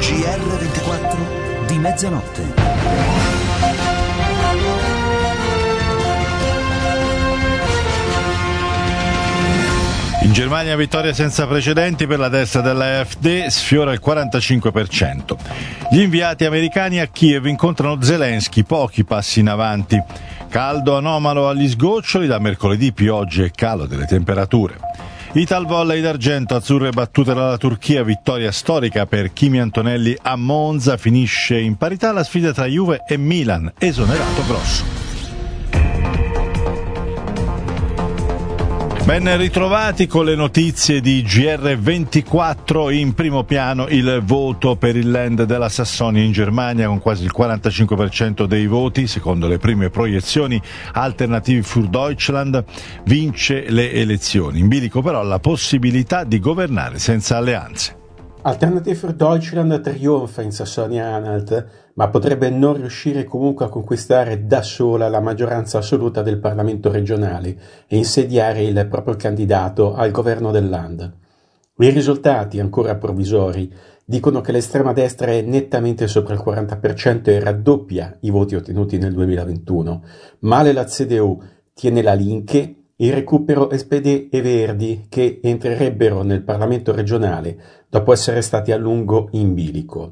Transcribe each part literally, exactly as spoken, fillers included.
G R ventiquattro di mezzanotte. In Germania vittoria senza precedenti per la destra della A F D, sfiora il quarantacinque per cento. Gli inviati americani a Kiev incontrano Zelensky, pochi passi in avanti. Caldo anomalo agli sgoccioli, da mercoledì piogge e calo delle temperature. Ital volley d'argento, azzurre battute dalla Turchia, vittoria storica per Kimi Antonelli a Monza, finisce in parità la sfida tra Juve e Milan, esonerato Grosso. Ben ritrovati con le notizie di G R ventiquattro. In primo piano il voto per il Land della Sassonia in Germania, con quasi il quarantacinque per cento dei voti. Secondo le prime proiezioni, Alternative für Deutschland vince le elezioni. In bilico però la possibilità di governare senza alleanze. Alternative für Deutschland trionfa in Sassonia-Anhalt, ma potrebbe non riuscire comunque a conquistare da sola la maggioranza assoluta del Parlamento regionale e insediare il proprio candidato al governo del Land. I risultati, ancora provvisori, dicono che l'estrema destra è nettamente sopra il quaranta per cento e raddoppia i voti ottenuti nel duemilaventuno. Male la C D U, tiene la Linke, il recupero S P D e Verdi, che entrerebbero nel Parlamento regionale dopo essere stati a lungo in bilico.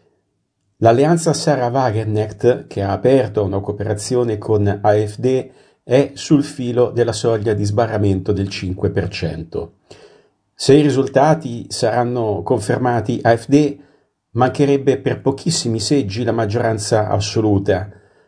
L'alleanza Sarah Wagenknecht, che ha aperto una cooperazione con A F D, è sul filo della soglia di sbarramento del cinque per cento. Se i risultati saranno confermati, A F D mancherebbe per pochissimi seggi la maggioranza assoluta.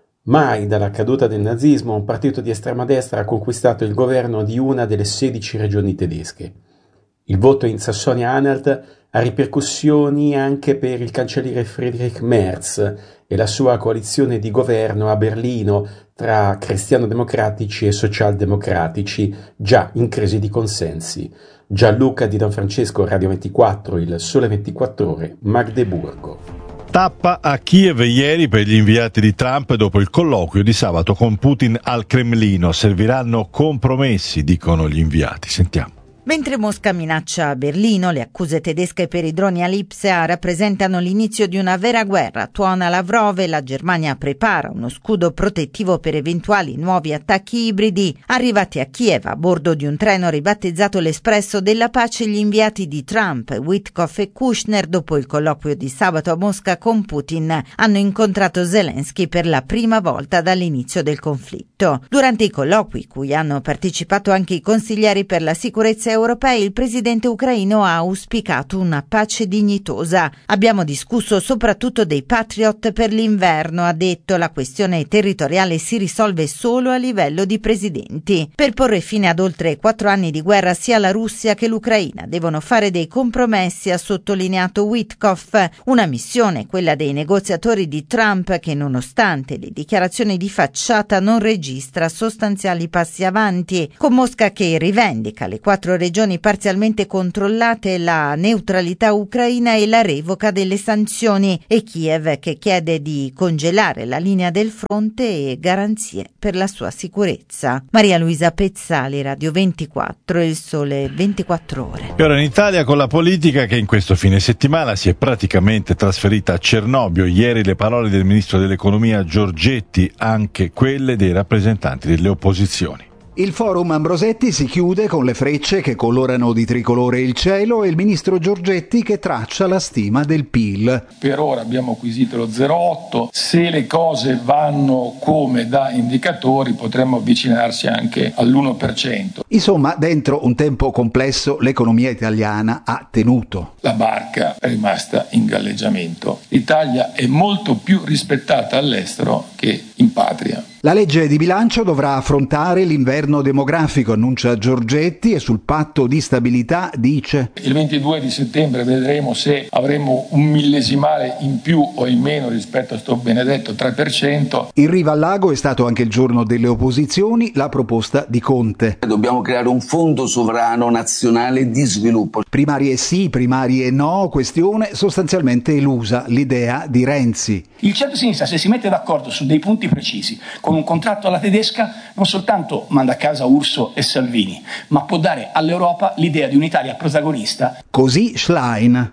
Mai dalla caduta del nazismo un partito di estrema destra ha conquistato il governo di una delle sedici regioni tedesche. Il voto in Sassonia-Anhalt ha ripercussioni anche per il cancelliere Friedrich Merz e la sua coalizione di governo a Berlino tra cristiano-democratici e socialdemocratici, già in crisi di consensi. Gianluca Di Don Francesco, Radio ventiquattro, Il Sole ventiquattro Ore, Magdeburgo. Tappa a Kiev ieri per gli inviati di Trump dopo il colloquio di sabato con Putin al Cremlino. Serviranno compromessi, dicono gli inviati. Sentiamo. Mentre Mosca minaccia Berlino, le accuse tedesche per i droni all'Ipsea rappresentano l'inizio di una vera guerra, tuona Lavrov, e la Germania prepara uno scudo protettivo per eventuali nuovi attacchi ibridi. Arrivati a Kiev a bordo di un treno ribattezzato l'Espresso della Pace, gli inviati di Trump, Witkoff e Kushner, dopo il colloquio di sabato a Mosca con Putin, hanno incontrato Zelensky per la prima volta dall'inizio del conflitto. Durante i colloqui, cui hanno partecipato anche i consiglieri per la sicurezza europei, il presidente ucraino ha auspicato una pace dignitosa. Abbiamo discusso soprattutto dei Patriot per l'inverno, ha detto. La questione territoriale si risolve solo a livello di presidenti. Per porre fine ad oltre quattro anni di guerra, sia la Russia che l'Ucraina devono fare dei compromessi, ha sottolineato Witkoff. Una missione, quella dei negoziatori di Trump, che nonostante le dichiarazioni di facciata non registra sostanziali passi avanti, con Mosca che rivendica le quattro regioni parzialmente controllate, la neutralità ucraina e la revoca delle sanzioni, e Kiev che chiede di congelare la linea del fronte e garanzie per la sua sicurezza. Maria Luisa Pezzali, Radio ventiquattro, Il Sole ventiquattro Ore. E ora in Italia con la politica che in questo fine settimana si è praticamente trasferita a Cernobbio. Ieri le parole del ministro dell'economia Giorgetti, anche quelle dei rappresentanti delle opposizioni. Il forum Ambrosetti si chiude con le frecce che colorano di tricolore il cielo e il ministro Giorgetti che traccia la stima del P I L. Per ora abbiamo acquisito lo zero virgola otto, se le cose vanno come da indicatori potremmo avvicinarsi anche all'uno per cento. Insomma, dentro un tempo complesso l'economia italiana ha tenuto. La barca è rimasta in galleggiamento. L'Italia è molto più rispettata all'estero che in patria. La legge di bilancio dovrà affrontare l'inverno demografico, annuncia Giorgetti, e sul patto di stabilità dice: il ventidue di settembre vedremo se avremo un millesimale in più o in meno rispetto a sto benedetto tre per cento. In riva al lago è stato anche il giorno delle opposizioni, la proposta di Conte. Dobbiamo creare un fondo sovrano nazionale di sviluppo. Primarie sì, primarie no, questione sostanzialmente elusa, l'idea di Renzi. Il centro-sinistra, se si mette d'accordo su dei punti precisi, con un contratto alla tedesca, non soltanto manda a casa Urso e Salvini, ma può dare all'Europa l'idea di un'Italia protagonista. Così Schlein.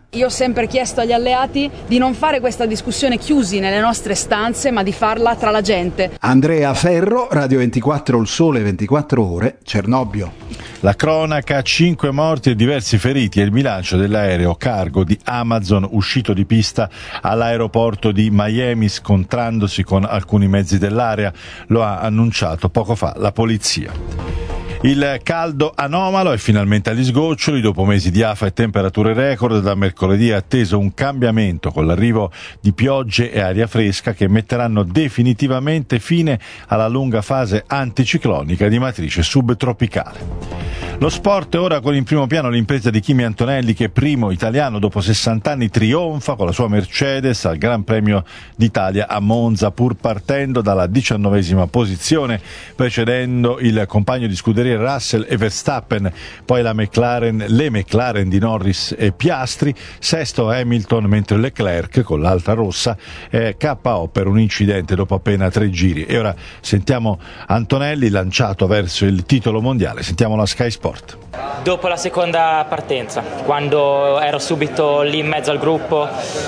Io ho sempre chiesto agli alleati di non fare questa discussione chiusi nelle nostre stanze, ma di farla tra la gente. Andrea Ferro, Radio ventiquattro, Il Sole ventiquattro Ore, Cernobbio. La cronaca, cinque morti e diversi feriti è il bilancio dell'aereo cargo di Amazon uscito di pista all'aeroporto di Miami scontrandosi con alcuni mezzi dell'area, lo ha annunciato poco fa la polizia. Il caldo anomalo è finalmente agli sgoccioli, dopo mesi di afa e temperature record. Da mercoledì è atteso un cambiamento con l'arrivo di piogge e aria fresca che metteranno definitivamente fine alla lunga fase anticiclonica di matrice subtropicale. Lo sport ora con in primo piano l'impresa di Kimi Antonelli che primo italiano dopo sessanta anni trionfa con la sua Mercedes al Gran Premio d'Italia a Monza pur partendo dalla diciannovesima posizione, precedendo il compagno di scuderia Russell e Verstappen, poi la McLaren, le McLaren di Norris e Piastri, sesto Hamilton, mentre Leclerc con l'alta rossa è K O per un incidente dopo appena tre giri. E ora sentiamo Antonelli lanciato verso il titolo mondiale, sentiamo la Sky Sport. Dopo la seconda partenza, quando ero subito lì in mezzo al gruppo,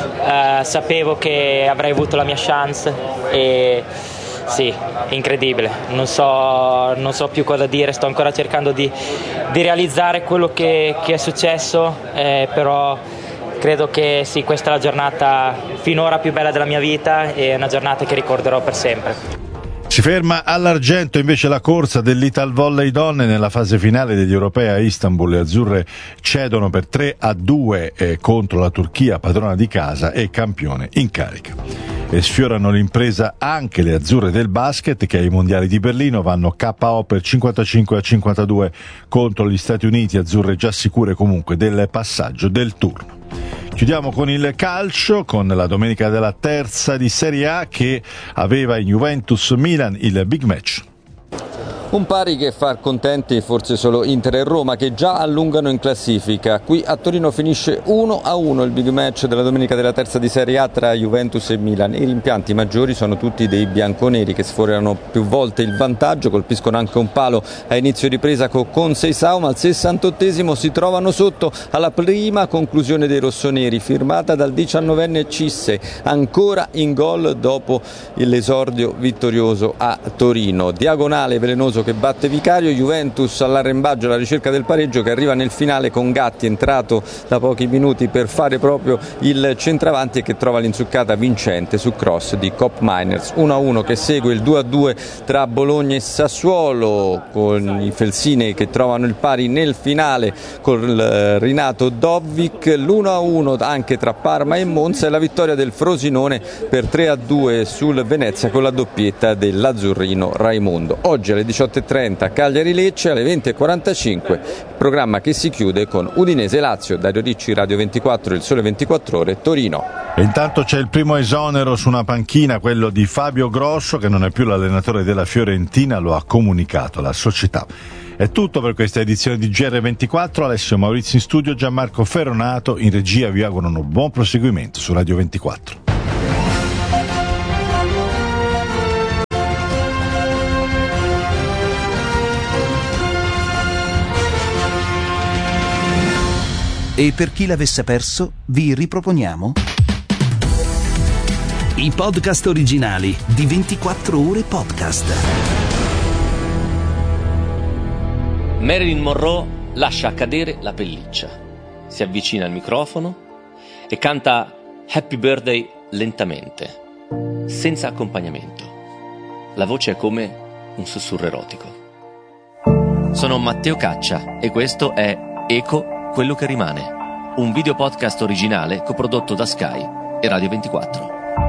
eh, sapevo che avrei avuto la mia chance e sì, incredibile, non so, non so più cosa dire, sto ancora cercando di, di realizzare quello che, che è successo, eh, però credo che sì, questa è la giornata finora più bella della mia vita e è una giornata che ricorderò per sempre. Si ferma all'argento invece la corsa dell'Italvolley donne nella fase finale degli europei a Istanbul. Le azzurre cedono per tre a due eh, contro la Turchia, padrona di casa e campione in carica. E sfiorano l'impresa anche le azzurre del basket che ai mondiali di Berlino vanno K O per cinquantacinque a cinquantadue contro gli Stati Uniti, azzurre già sicure comunque del passaggio del turno. Chiudiamo con il calcio, con la domenica della terza di Serie A che aveva in Juventus-Milan il big match. Un pari che fa contenti forse solo Inter e Roma che già allungano in classifica. Qui a Torino finisce uno a uno il big match della domenica della terza di Serie A tra Juventus e Milan. I rimpianti maggiori sono tutti dei bianconeri che sforano più volte il vantaggio, colpiscono anche un palo a inizio ripresa con Seisao, ma al sessantottesimo si trovano sotto alla prima conclusione dei rossoneri firmata dal diciannovenne Cisse, ancora in gol dopo l'esordio vittorioso a Torino. Diagonale velenoso che batte Vicario, Juventus all'arrembaggio alla ricerca del pareggio che arriva nel finale con Gatti entrato da pochi minuti per fare proprio il centravanti e che trova l'insuccata vincente su cross di Cop Miners. uno a uno che segue il due a due tra Bologna e Sassuolo con i Felsini che trovano il pari nel finale con Rinato Dovic, l'uno a uno anche tra Parma e Monza e la vittoria del Frosinone per tre a due sul Venezia con la doppietta dell'azzurrino Raimondo. Oggi alle diciotto e trenta Cagliari-Lecce, alle venti e quarantacinque programma che si chiude con Udinese-Lazio. Dario Ricci, Radio ventiquattro, Il Sole ventiquattro Ore, Torino. E intanto c'è il primo esonero su una panchina, quello di Fabio Grosso che non è più l'allenatore della Fiorentina, lo ha comunicato la società. È tutto per questa edizione di G R ventiquattro. Alessio Maurizio in studio, Gianmarco Ferronato in regia vi augurano un buon proseguimento su Radio ventiquattro. E per chi l'avesse perso, vi riproponiamo i podcast originali di ventiquattro Ore Podcast. Marilyn Monroe lascia cadere la pelliccia, si avvicina al microfono e canta Happy Birthday lentamente, senza accompagnamento. La voce è come un sussurro erotico. Sono Matteo Caccia e questo è Eco Quello che rimane, un video podcast originale coprodotto da Sky e Radio ventiquattro.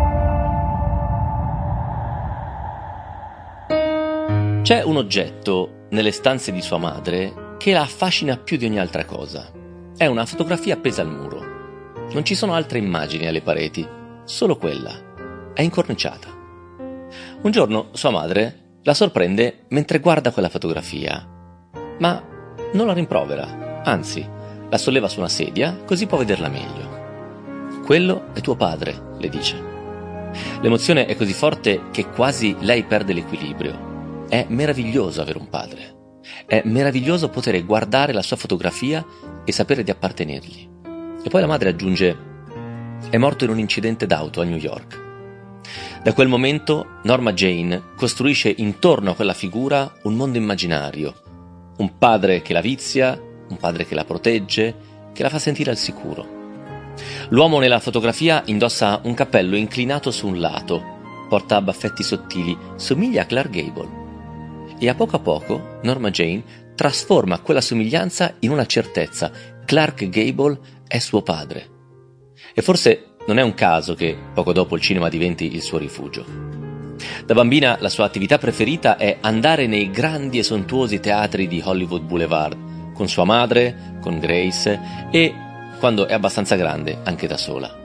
C'è un oggetto nelle stanze di sua madre che la affascina più di ogni altra cosa. È una fotografia appesa al muro. Non ci sono altre immagini alle pareti, solo quella. È incorniciata. Un giorno sua madre la sorprende mentre guarda quella fotografia, ma non la rimprovera, anzi la solleva su una sedia così può vederla meglio. Quello è tuo padre, le dice. L'emozione è così forte che quasi lei perde l'equilibrio. È meraviglioso avere un padre. È meraviglioso poter guardare la sua fotografia e sapere di appartenergli. E poi la madre aggiunge: è morto in un incidente d'auto a New York. Da quel momento Norma Jane costruisce intorno a quella figura un mondo immaginario, un padre che la vizia, un padre che la protegge, che la fa sentire al sicuro. L'uomo nella fotografia indossa un cappello inclinato su un lato, porta baffetti sottili, somiglia a Clark Gable. E a poco a poco Norma Jane trasforma quella somiglianza in una certezza: Clark Gable è suo padre. E forse non è un caso che poco dopo il cinema diventi il suo rifugio. Da bambina la sua attività preferita è andare nei grandi e sontuosi teatri di Hollywood Boulevard, con sua madre, con Grace e, quando è abbastanza grande, anche da sola.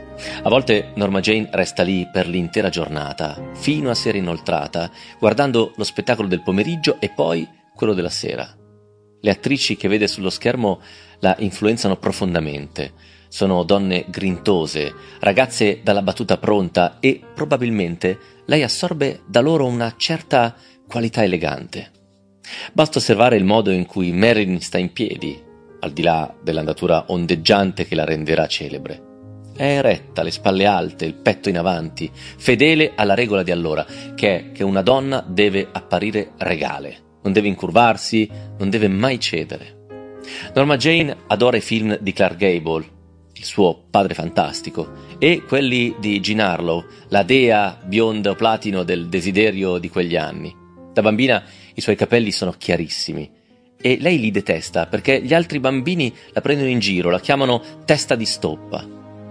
A volte Norma Jane resta lì per l'intera giornata, fino a sera inoltrata, guardando lo spettacolo del pomeriggio e poi quello della sera. Le attrici che vede sullo schermo la influenzano profondamente. Sono donne grintose, ragazze dalla battuta pronta e probabilmente lei assorbe da loro una certa qualità elegante. Basta osservare il modo in cui Marilyn sta in piedi, al di là dell'andatura ondeggiante che la renderà celebre. È eretta, le spalle alte, il petto in avanti, fedele alla regola di allora, che è che una donna deve apparire regale, non deve incurvarsi, non deve mai cedere. Norma Jane adora i film di Clark Gable, il suo padre fantastico, e quelli di Jean Harlow, la dea bionda o platino del desiderio di quegli anni. Da bambina i suoi capelli sono chiarissimi e lei li detesta perché gli altri bambini la prendono in giro, la chiamano testa di stoppa.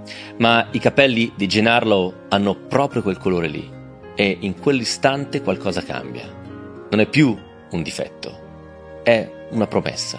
Ma i capelli di Jean Harlow hanno proprio quel colore lì e in quell'istante qualcosa cambia. Non è più un difetto, è una promessa.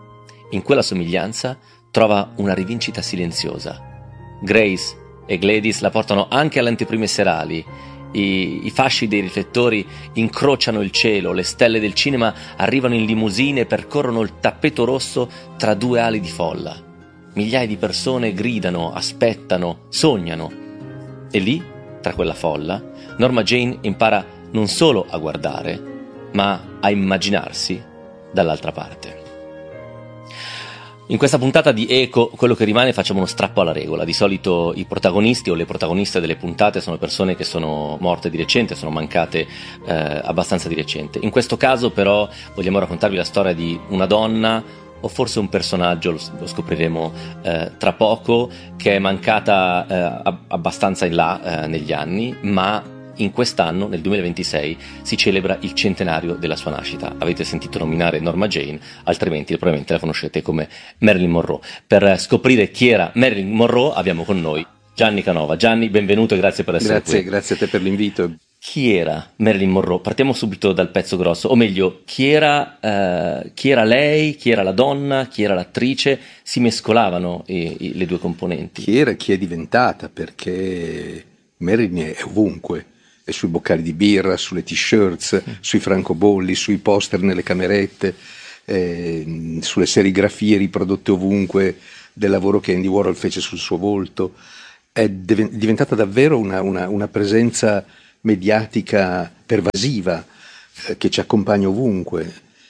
In quella somiglianza trova una rivincita silenziosa. Grace e Gladys la portano anche alle anteprime serali. I, I fasci dei riflettori incrociano il cielo, le stelle del cinema arrivano in limousine e percorrono il tappeto rosso tra due ali di folla. Migliaia di persone gridano, aspettano, sognano. E lì, tra quella folla, Norma Jane impara non solo a guardare, ma a immaginarsi dall'altra parte. In questa puntata di Eco, quello che rimane, facciamo uno strappo alla regola. Di solito i protagonisti o le protagoniste delle puntate sono persone che sono morte di recente, sono mancate eh, abbastanza di recente. In questo caso però vogliamo raccontarvi la storia di una donna, o forse un personaggio, lo, lo scopriremo eh, tra poco, che è mancata eh, abbastanza in là eh, negli anni, ma in quest'anno, nel duemilaventisei, si celebra il centenario della sua nascita. Avete sentito nominare Norma Jane, altrimenti probabilmente la conoscete come Marilyn Monroe. Per scoprire chi era Marilyn Monroe abbiamo con noi Gianni Canova. Gianni, benvenuto e grazie per essere grazie, qui. Grazie a te per l'invito. Chi era Marilyn Monroe? Partiamo subito dal pezzo grosso, o meglio, chi era, eh, chi era lei, chi era la donna, chi era l'attrice? Si mescolavano i, i, le due componenti. Chi era e chi è diventata, perché Marilyn è ovunque. È sui boccali di birra, sulle t-shirts, mm. sui francobolli, sui poster nelle camerette, eh, sulle serigrafie riprodotte ovunque del lavoro che Andy Warhol fece sul suo volto. È div- diventata davvero una, una, una presenza mediatica pervasiva eh, che ci accompagna ovunque.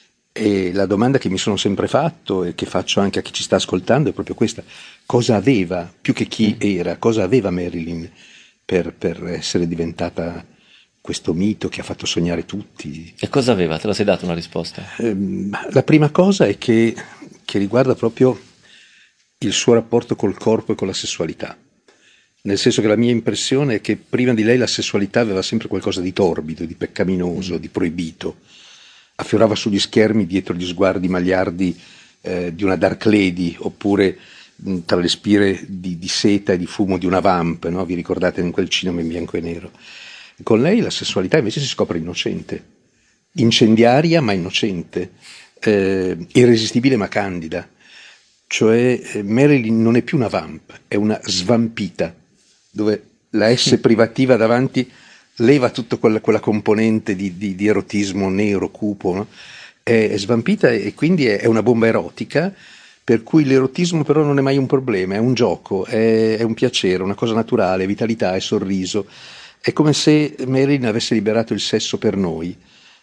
E la domanda che mi sono sempre fatto e che faccio anche a chi ci sta ascoltando è proprio questa: cosa aveva, più che chi mm. era, cosa aveva Marilyn Per, per essere diventata questo mito che ha fatto sognare tutti? E cosa aveva? Te la sei data una risposta? Eh, la prima cosa è che, che riguarda proprio il suo rapporto col corpo e con la sessualità. Nel senso che la mia impressione è che prima di lei la sessualità aveva sempre qualcosa di torbido, di peccaminoso, mm. di proibito. Affiorava sugli schermi dietro gli sguardi magliardi eh, di una dark lady, oppure tra le spire di, di seta e di fumo di una vamp, no? Vi ricordate in quel cinema in bianco e nero? Con lei la sessualità invece si scopre innocente, incendiaria ma innocente, eh, irresistibile ma candida. Cioè eh, Marilyn non è più una vamp, è una svampita, dove la S privativa davanti leva tutta quella, quella componente di, di, di erotismo nero, cupo, no? È, è svampita e quindi è, è una bomba erotica, per cui l'erotismo però non è mai un problema, è un gioco, è, è un piacere, una cosa naturale, è vitalità, è sorriso. È come se Marilyn avesse liberato il sesso per noi.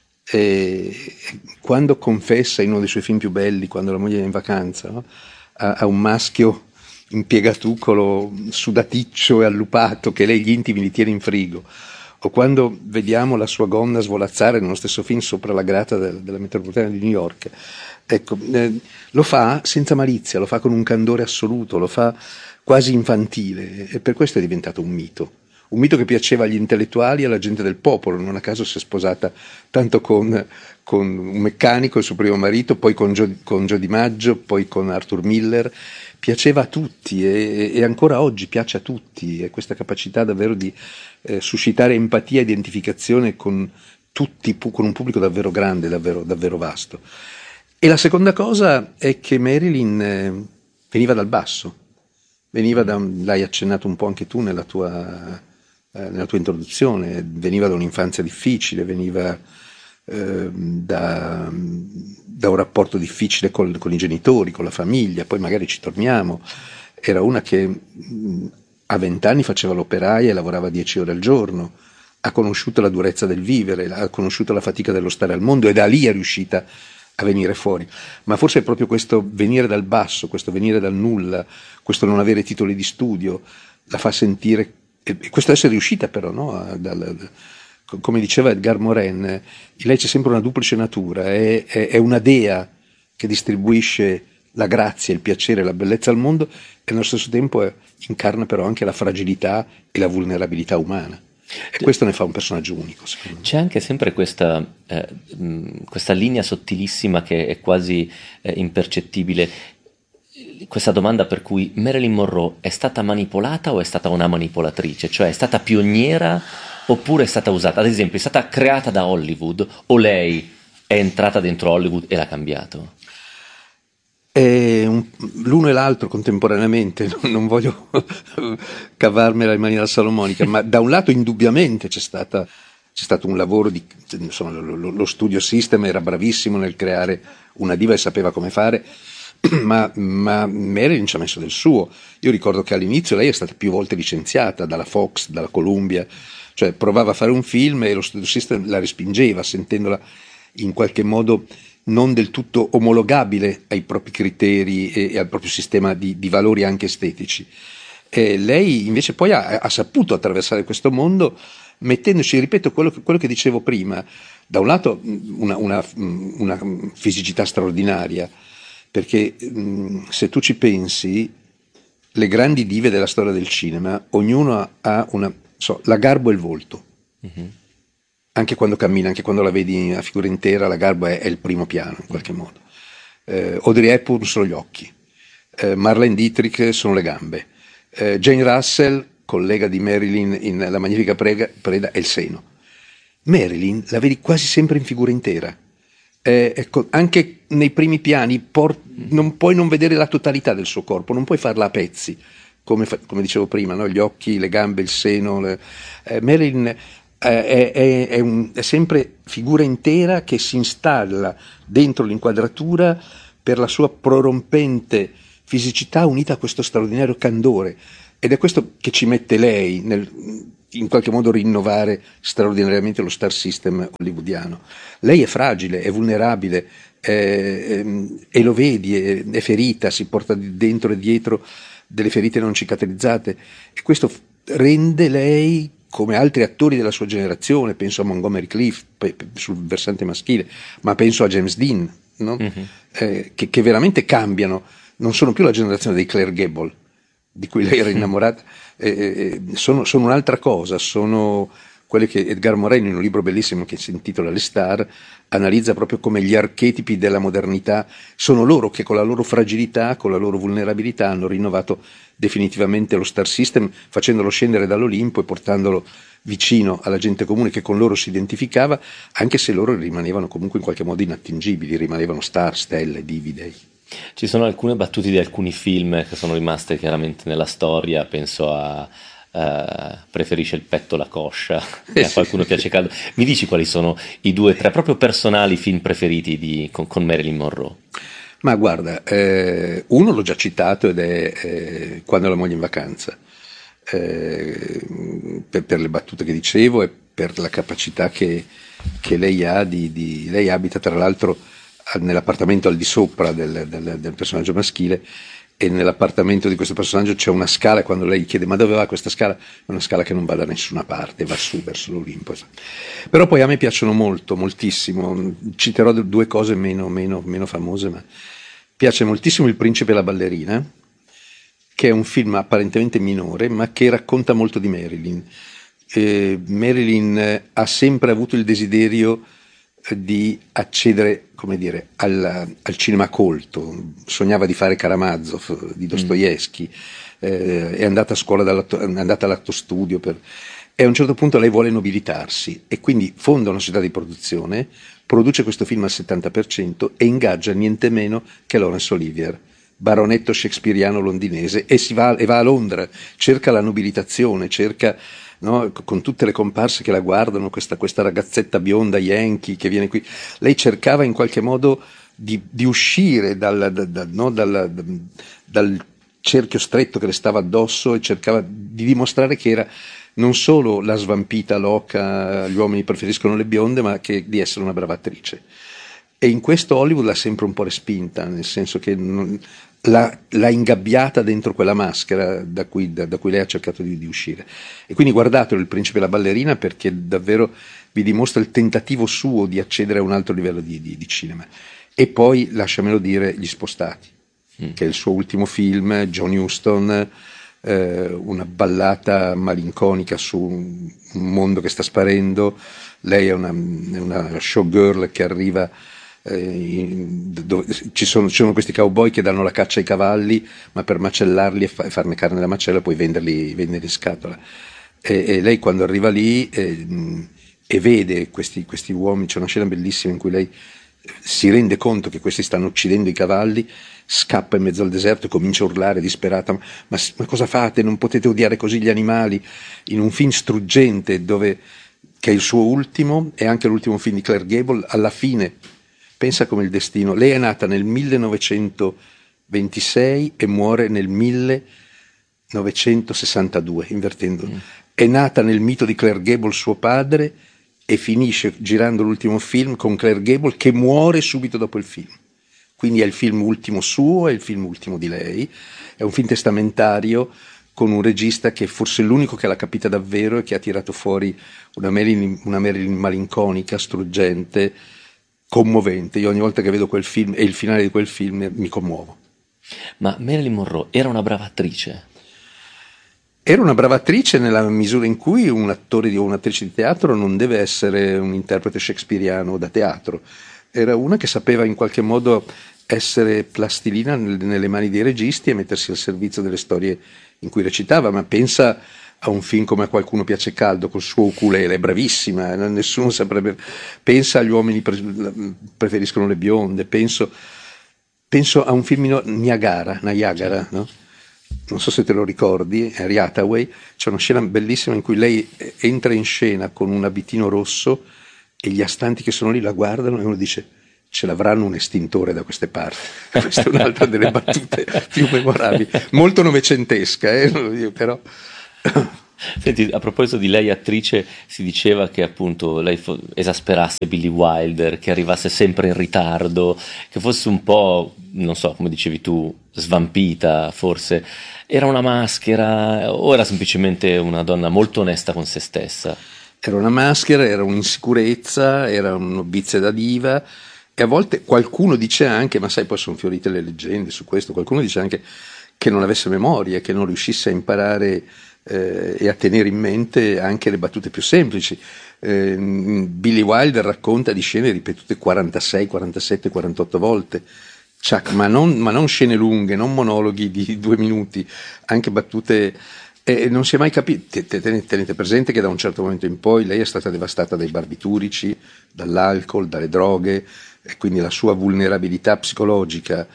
E quando confessa in uno dei suoi film più belli, quando la moglie è in vacanza, no? a, a un maschio impiegatucolo sudaticcio e allupato che lei gli intimi li tiene in frigo, o quando vediamo la sua gonna svolazzare nello stesso film sopra la grata del, della metropolitana di New York. Ecco, eh, lo fa senza malizia, lo fa con un candore assoluto, lo fa quasi infantile, e per questo è diventato un mito. Un mito che piaceva agli intellettuali e alla gente del popolo. Non a caso si è sposata tanto con, con un meccanico, il suo primo marito, poi con Gio, con Gio Di Maggio, poi con Arthur Miller. Piaceva a tutti e, e ancora oggi piace a tutti. E questa capacità davvero di eh, suscitare empatia e identificazione con tutti, con un pubblico davvero grande, davvero, davvero vasto. E la seconda cosa è che Marilyn eh, veniva dal basso. Veniva da, l'hai accennato un po' anche tu nella tua, eh, nella tua introduzione, veniva da un'infanzia difficile, veniva eh, da, da un rapporto difficile col, con i genitori, con la famiglia, poi magari ci torniamo. Era una che mh, a vent'anni faceva l'operaia e lavorava dieci ore al giorno, ha conosciuto la durezza del vivere, ha conosciuto la fatica dello stare al mondo e da lì è riuscita a venire fuori. Ma forse è proprio questo venire dal basso, questo venire dal nulla, questo non avere titoli di studio, la fa sentire, e questo essere riuscita però, no? A, dal, come diceva Edgar Morin, in lei c'è sempre una duplice natura, è, è, è una dea che distribuisce la grazia, il piacere, la bellezza al mondo, e allo stesso tempo è, incarna però anche la fragilità e la vulnerabilità umana. E questo ne fa un personaggio unico, secondo me. C'è anche sempre questa, eh, mh, questa linea sottilissima che è quasi eh, impercettibile, questa domanda per cui Marilyn Monroe è stata manipolata o è stata una manipolatrice? Cioè è stata pioniera oppure è stata usata? Ad esempio, è stata creata da Hollywood o lei è entrata dentro Hollywood e l'ha cambiato? È un, l'uno e l'altro contemporaneamente, non, non voglio cavarmela in maniera salomonica, ma da un lato indubbiamente c'è stata, c'è stato un lavoro di, insomma, lo, lo studio system era bravissimo nel creare una diva e sapeva come fare, ma, ma Marilyn ci ha messo del suo. Io ricordo che all'inizio lei è stata più volte licenziata dalla Fox, dalla Columbia, cioè provava a fare un film e lo studio system la respingeva, sentendola in qualche modo non del tutto omologabile ai propri criteri e, e al proprio sistema di, di valori anche estetici. E lei invece poi ha, ha saputo attraversare questo mondo mettendoci, ripeto, quello che, quello che dicevo prima, da un lato una, una, una fisicità straordinaria, perché mh, se tu ci pensi, le grandi dive della storia del cinema, ognuna ha una, so, la garbo e il volto. Mm-hmm. Anche quando cammina, anche quando la vedi a figura intera, la garbo è, è il primo piano in qualche modo. Eh, Audrey Hepburn sono gli occhi, eh, Marlene Dietrich sono le gambe, eh, Jane Russell, collega di Marilyn in La Magnifica Prega, Preda, è il seno. Marilyn la vedi quasi sempre in figura intera. Eh, ecco, anche nei primi piani por- non puoi non vedere la totalità del suo corpo, non puoi farla a pezzi, come, fa- come dicevo prima, no? Gli occhi, le gambe, il seno. Le... Eh, Marilyn È, è, è, un, è sempre figura intera che si installa dentro l'inquadratura per la sua prorompente fisicità unita a questo straordinario candore, ed è questo che ci mette lei nel in qualche modo rinnovare straordinariamente lo star system hollywoodiano. Lei è fragile, è vulnerabile, è, è, e lo vedi, è, è ferita, si porta dentro e dietro delle ferite non cicatrizzate, e questo rende lei, come altri attori della sua generazione, penso a Montgomery Clift pe- pe- sul versante maschile, ma penso a James Dean, no? Mm-hmm. eh, che, che veramente cambiano, non sono più la generazione dei Claire Gable, di cui lei era innamorata, eh, eh, sono, sono un'altra cosa, sono quelle che Edgar Morin, in un libro bellissimo che si intitola Le Star, analizza proprio come gli archetipi della modernità, sono loro che con la loro fragilità, con la loro vulnerabilità hanno rinnovato definitivamente lo star system, facendolo scendere dall'Olimpo e portandolo vicino alla gente comune che con loro si identificava, anche se loro rimanevano comunque in qualche modo inattingibili, rimanevano star, stelle, divi, dei. Ci sono alcune battute di alcuni film che sono rimaste chiaramente nella storia, penso a uh, Preferisce il petto la coscia, eh, a qualcuno piace caldo. Mi dici quali sono i due, tre proprio personali film preferiti di, con, con Marilyn Monroe? Ma guarda, eh, uno l'ho già citato ed è eh, Quando la moglie in vacanza, eh, per, per le battute che dicevo e per la capacità che, che lei ha di, di lei abita tra l'altro nell'appartamento al di sopra del, del, del personaggio maschile, e nell'appartamento di questo personaggio c'è una scala, quando lei chiede ma dove va questa scala, è una scala che non va da nessuna parte, va su verso l'Olimpo. Però poi a me piacciono molto, moltissimo, citerò due cose meno, meno, meno famose, ma piace moltissimo Il principe e la ballerina, che è un film apparentemente minore ma che racconta molto di Marilyn. Eh, Marilyn ha sempre avuto il desiderio di accedere, come dire, al, al cinema colto, sognava di fare Karamazov di Dostoevsky, mm. eh, è andata a scuola, è andata all'atto studio per, e a un certo punto lei vuole nobilitarsi e quindi fonda una società di produzione, produce questo film al settanta per cento e ingaggia niente meno che Laurence Olivier, baronetto shakespeariano londinese, e, si va, e va a Londra, cerca la nobilitazione, cerca... No, con tutte le comparse che la guardano, questa, questa ragazzetta bionda yankee che viene qui, lei cercava in qualche modo di, di uscire dal, da, da, no, dal, da, dal cerchio stretto che le stava addosso e cercava di dimostrare che era non solo la svampita loca, gli uomini preferiscono le bionde, ma che di essere una brava attrice. E in questo Hollywood l'ha sempre un po' respinta, nel senso che non, l'ha, l'ha ingabbiata dentro quella maschera da cui, da, da cui lei ha cercato di, di uscire. E quindi guardatelo Il principe e la ballerina, perché davvero vi dimostra il tentativo suo di accedere a un altro livello di, di, di cinema. E poi, lasciamelo dire, Gli spostati, mm. che è il suo ultimo film, John Huston, eh, una ballata malinconica su un mondo che sta sparendo. Lei è una, è una showgirl che arriva... Eh, dove ci sono, ci sono questi cowboy che danno la caccia ai cavalli, ma per macellarli e, fa, e farne carne da macello e poi venderli, venderli in scatola. E, e lei quando arriva lì eh, e vede questi, questi uomini, c'è una scena bellissima in cui lei si rende conto che questi stanno uccidendo i cavalli, scappa in mezzo al deserto e comincia a urlare disperata: ma, ma cosa fate? Non potete odiare così gli animali, in un film struggente dove, che è il suo ultimo, e anche l'ultimo film di Claire Gable. Alla fine pensa come il destino, lei è nata nel millenovecentoventisei e muore nel millenovecentosessantadue, invertendo. Mm. È nata nel mito di Claire Gable, suo padre, e finisce girando l'ultimo film con Claire Gable che muore subito dopo il film. Quindi è il film ultimo suo, è il film ultimo di lei, è un film testamentario con un regista che forse è l'unico che l'ha capita davvero e che ha tirato fuori una Marilyn, una Marilyn malinconica, struggente, commovente. Io ogni volta che vedo quel film e il finale di quel film mi commuovo. Ma Marilyn Monroe era una brava attrice? Era una brava attrice nella misura in cui un attore o un'attrice di teatro non deve essere un interprete shakespeariano da teatro. Era una che sapeva in qualche modo essere plastilina nelle mani dei registi e mettersi al servizio delle storie in cui recitava. Ma pensa a un film come A qualcuno piace caldo col suo ukulele, è bravissima, nessuno saprebbe. Pensa agli uomini pre- preferiscono le bionde, penso, penso a un film Niagara, Niagara, no? Non so se te lo ricordi, Harry Hathaway, c'è una scena bellissima in cui lei entra in scena con un abitino rosso e gli astanti che sono lì la guardano e uno dice: ce l'avranno un estintore da queste parti. Questa è un'altra delle battute più memorabili, molto novecentesca, eh? Però... Senti, a proposito di lei attrice, si diceva che appunto lei fo- esasperasse Billy Wilder, che arrivasse sempre in ritardo, che fosse un po', non so, come dicevi tu, svampita forse. Era una maschera o era semplicemente una donna molto onesta con se stessa? Era una maschera, era un'insicurezza, era un'obbizia da diva, e a volte qualcuno dice anche, ma sai, poi sono fiorite le leggende su questo, qualcuno dice anche che non avesse memoria, che non riuscisse a imparare Eh, e a tenere in mente anche le battute più semplici. eh, Billy Wilder racconta di scene ripetute quarantasei, quarantasette, quarantotto volte, Chuck, ma, non, ma non scene lunghe, non monologhi di due minuti, anche battute, e eh, non si è mai capito. Tenete presente che da un certo momento in poi lei è stata devastata dai barbiturici, dall'alcol, dalle droghe, e quindi la sua vulnerabilità psicologica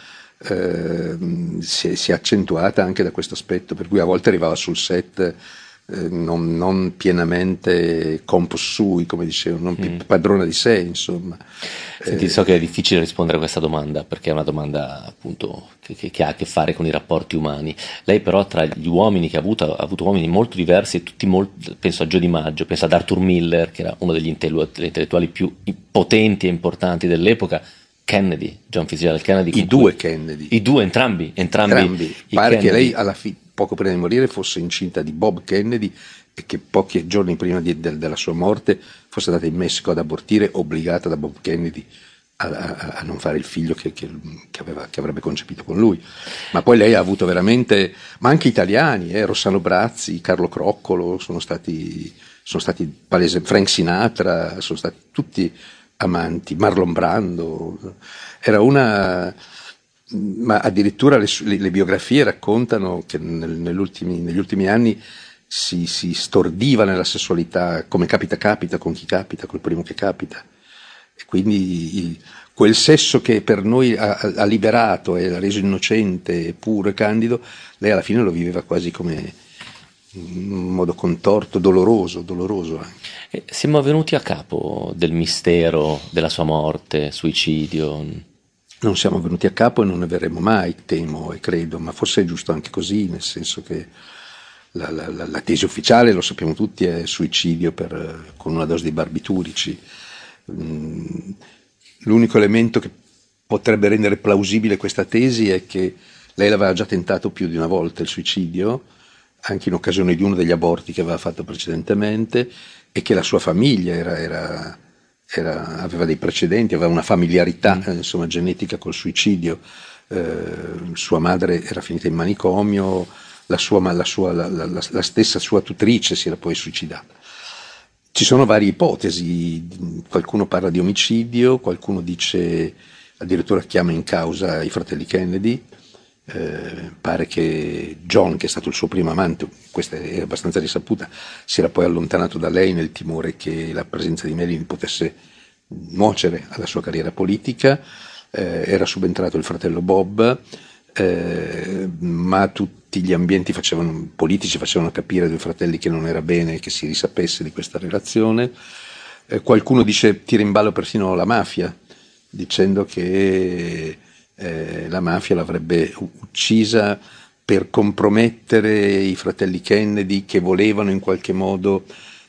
Eh, si, è, si è accentuata anche da questo aspetto, per cui a volte arrivava sul set eh, non, non pienamente compos sui, come dicevo, non mm. padrona di sé, insomma. Senti, eh, so che è difficile rispondere a questa domanda perché è una domanda appunto che, che, che ha a che fare con i rapporti umani. Lei però tra gli uomini che ha avuto ha avuto uomini molto diversi, tutti molto, penso a Joe DiMaggio, penso ad Arthur Miller, che era uno degli intellettuali più potenti e importanti dell'epoca, Kennedy, John Fitzgerald Kennedy. I due Kennedy. I due, entrambi. Entrambi. entrambi. Pare Kennedy. che lei, alla fi- poco prima di morire, fosse incinta di Bob Kennedy e che pochi giorni prima di, de- della sua morte fosse andata in Messico ad abortire, obbligata da Bob Kennedy a, a, a non fare il figlio che, che, che, aveva, che avrebbe concepito con lui. Ma poi lei ha avuto veramente, ma anche italiani, eh, Rossano Brazzi, Carlo Croccolo, sono stati, sono stati palese, Frank Sinatra, sono stati tutti amanti, Marlon Brando. Era una, ma addirittura le, le, le biografie raccontano che nel, negli, ultimi, negli ultimi anni si, si stordiva nella sessualità, come capita capita, con chi capita, col primo che capita. E quindi il, quel sesso che per noi ha, ha liberato e l'ha reso innocente, puro e candido, lei alla fine lo viveva quasi come in modo contorto, doloroso, doloroso anche. E siamo venuti a capo del mistero della sua morte, suicidio? Non siamo venuti a capo e non ne verremo mai, temo e credo, ma forse è giusto anche così, nel senso che la, la, la, la tesi ufficiale, lo sappiamo tutti, è suicidio per, con una dose di barbiturici. L'unico elemento che potrebbe rendere plausibile questa tesi è che lei l'aveva già tentato più di una volta il suicidio, anche in occasione di uno degli aborti che aveva fatto precedentemente, e che la sua famiglia era, era, era, aveva dei precedenti, aveva una familiarità mm. insomma, genetica col suicidio. Eh, sua madre era finita in manicomio, la, sua, la, sua, la, la, la stessa sua tutrice si era poi suicidata. Ci sono varie ipotesi, qualcuno parla di omicidio, qualcuno dice, addirittura chiama in causa i fratelli Kennedy, eh, pare che John, che è stato il suo primo amante, questa è abbastanza risaputa, si era poi allontanato da lei nel timore che la presenza di Marilyn potesse nuocere alla sua carriera politica, eh, era subentrato il fratello Bob, eh, ma tutti gli ambienti facevano, politici facevano capire ai due fratelli che non era bene che si risapesse di questa relazione. Eh, qualcuno dice, tira in ballo persino la mafia, dicendo che eh, la mafia l'avrebbe uccisa per compromettere i fratelli Kennedy, che volevano in qualche modo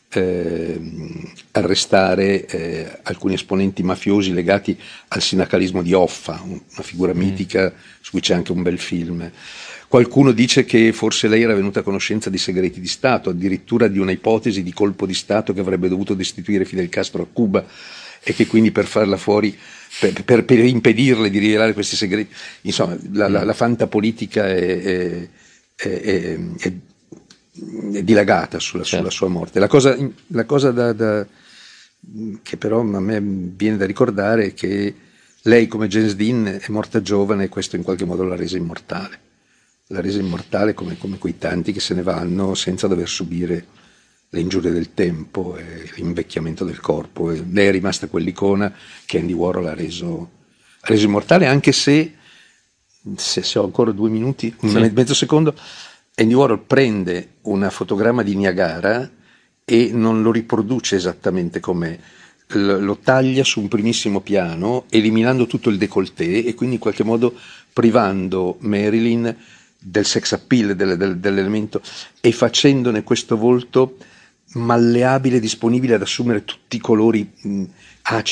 eh, arrestare eh, alcuni esponenti mafiosi legati al sindacalismo di Hoffa, una figura mm. mitica su cui c'è anche un bel film. Qualcuno dice che forse lei era venuta a conoscenza di segreti di Stato, addirittura di una ipotesi di colpo di Stato che avrebbe dovuto destituire Fidel Castro a Cuba e che quindi per farla fuori, per, per, per impedirle di rivelare questi segreti, insomma la, la, la fantapolitica è, è, è, è, è, è dilagata sulla, certo. sulla sua morte. La cosa, la cosa da, da, che però a me viene da ricordare è che lei, come James Dean, è morta giovane e questo in qualche modo l'ha resa immortale. L'ha resa immortale come, come quei tanti che se ne vanno senza dover subire le ingiurie del tempo e l'invecchiamento del corpo. E lei è rimasta quell'icona che Andy Warhol ha reso, ha reso immortale, anche se, se, se ho ancora due minuti, sì. un mezzo secondo, Andy Warhol prende un fotogramma di Niagara e non lo riproduce esattamente com'è, lo taglia su un primissimo piano, eliminando tutto il décolleté e quindi in qualche modo privando Marilyn del sex appeal, del, del, dell'elemento, e facendone questo volto malleabile, disponibile ad assumere tutti i colori mh, acidi